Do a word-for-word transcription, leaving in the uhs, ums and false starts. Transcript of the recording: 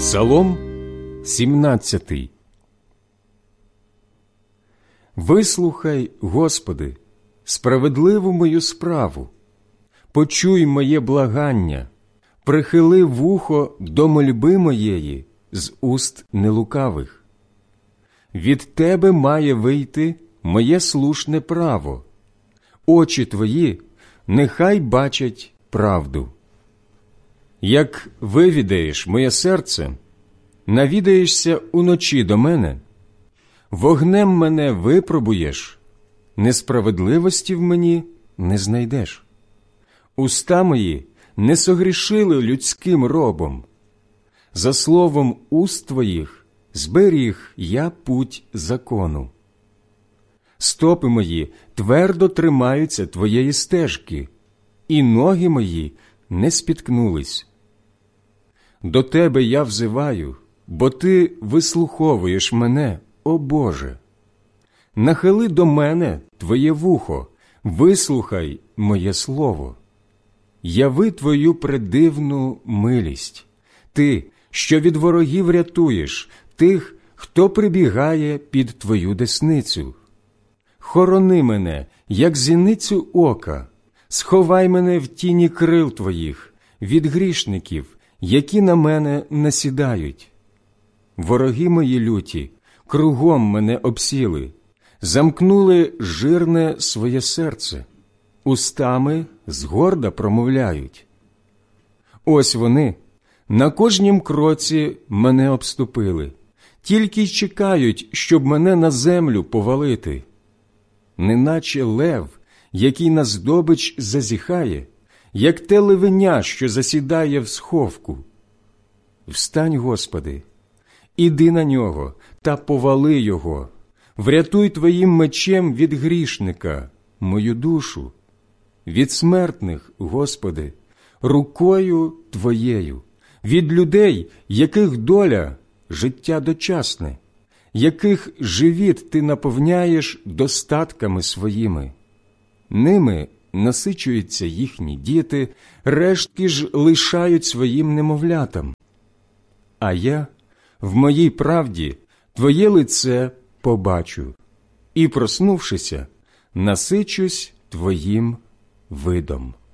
Псалом сімнадцятий. Вислухай, Господи, справедливу мою справу, почуй моє благання, прихили вухо до мольби моєї з уст нелукавих. Від Тебе має вийти моє слушне право, очі Твої нехай бачать правду. Як вивідаєш моє серце, навідаєшся уночі до мене, вогнем мене випробуєш, несправедливості в мені не знайдеш. Уста мої не согрішили людським робом, за словом уст Твоїх зберіг я путь закону. Стопи мої твердо тримаються Твоєї стежки, і ноги мої не спіткнулись. До Тебе я взиваю, бо Ти вислуховуєш мене, о Боже. Нахили до мене Твоє вухо, вислухай моє слово. Яви Твою предивну милість, Ти, що від ворогів рятуєш тих, хто прибігає під Твою десницю. Хорони мене, як зіницю ока, сховай мене в тіні крил Твоїх від грішників, які на мене насідають. Вороги мої люті кругом мене обсіли, замкнули жирне своє серце, устами згорда промовляють. Ось вони на кожнім кроці мене обступили, тільки й чекають, щоб мене на землю повалити. Неначе лев, який на здобич зазіхає, як те левеня, що засідає в сховку. Встань, Господи, іди на нього та повали його, врятуй Твоїм мечем від грішника мою душу, від смертних, Господи, рукою Твоєю, від людей, яких доля – життя дочасне, яких живіт Ти наповняєш достатками своїми. Ними насичуються їхні діти, рештки ж лишають своїм немовлятам. А я в моїй правді Твоє лице побачу, і, проснувшися, насичусь Твоїм видом.